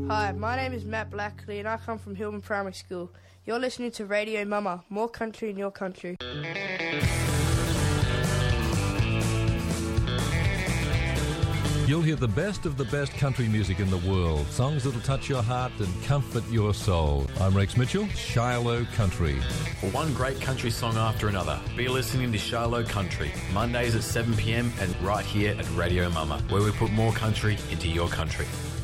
Hi, my name is Matt Blackley and I come from Hillman Primary School. You're listening to Radio Mama, more country in your country. You'll hear the best of the best country music in the world, songs that'll touch your heart and comfort your soul. I'm Rex Mitchell, Shiloh Country. One great country song after another. Be listening to Shiloh Country, Mondays at 7 p.m. and right here at Radio Mama, where we put more country into your country.